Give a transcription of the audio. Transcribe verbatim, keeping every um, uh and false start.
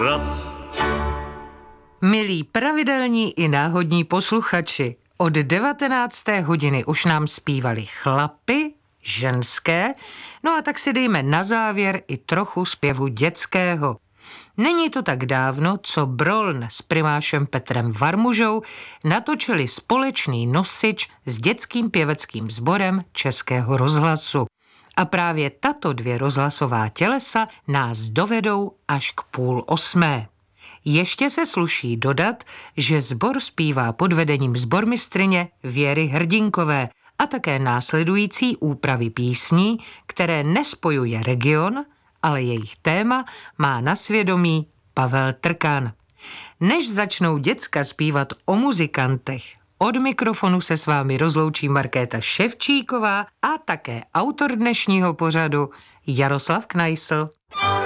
Raz. Milí pravidelní i náhodní posluchači, od devatenácté hodiny už nám zpívali chlapy, ženské, no a tak si dejme na závěr i trochu zpěvu dětského. Není to tak dávno, co Broln s primášem Petrem Varmužou natočili společný nosič s dětským pěveckým sborem Českého rozhlasu. A právě tato dvě rozhlasová tělesa nás dovedou až k půl osmé. Ještě se sluší dodat, že sbor zpívá pod vedením sbormistryně Věry Hrdinkové a také následující úpravy písní, které nespojuje region, ale jejich téma má na svědomí Pavel Trkan. Než začnou děcka zpívat o muzikantech, od mikrofonu se s vámi rozloučí Markéta Ševčíková a také autor dnešního pořadu Jaroslav Knajsl.